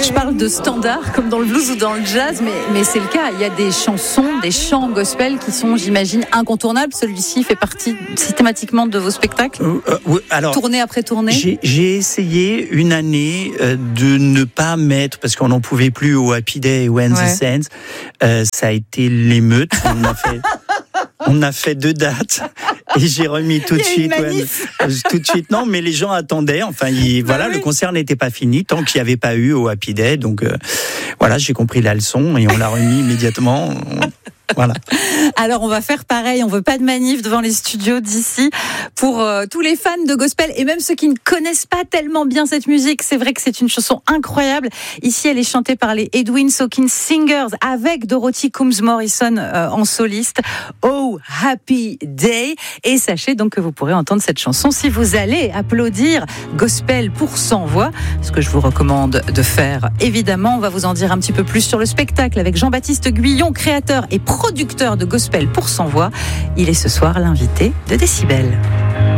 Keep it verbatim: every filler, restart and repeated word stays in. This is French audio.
Je parle de standard comme dans le blues ou dans le jazz, mais, mais c'est le cas. Il y a des chansons, des chants gospel qui sont, j'imagine, incontournables. Celui-ci fait partie systématiquement de vos spectacles, euh, euh, oui, alors, tournée après tournée. J'ai, j'ai essayé une année euh, de ne pas mettre, parce qu'on n'en pouvait plus au Happy Day et au When Ouais. the Sands. Euh, ça a été l'émeute. On a fait, on a fait deux dates et j'ai remis tout de Il y a une suite. manif. When, tout de suite, non, mais les gens attendaient. Enfin, il, Bah voilà, oui. le concert n'était pas fini tant qu'il n'y avait pas eu au Happy Day. Donc, euh, voilà, j'ai compris la leçon et on l'a remis immédiatement. Voilà. Alors on va faire pareil, on veut pas de manif devant les studios d'ici pour euh, tous les fans de gospel et même ceux qui ne connaissent pas tellement bien cette musique. C'est vrai que c'est une chanson incroyable. Ici elle est chantée par les Edwin Sawkins Singers avec Dorothy Coombs Morrison euh, en soliste. Oh Happy Day. Et sachez donc que vous pourrez entendre cette chanson si vous allez applaudir Gospel pour cent voix, ce que je vous recommande de faire. Évidemment, on va vous en dire un petit peu plus sur le spectacle avec Jean-Baptiste Guyon, créateur et producteur de Gospel pour cent voix. Il est ce soir l'invité de Décibel.